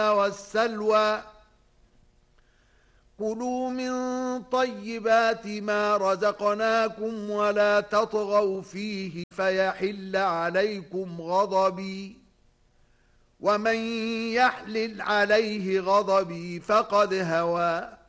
والسلوى كلوا من طيبات ما رزقناكم ولا تطغوا فيه فيحل عليكم غضبي ومن يحلل عليه غضبي فقد هوى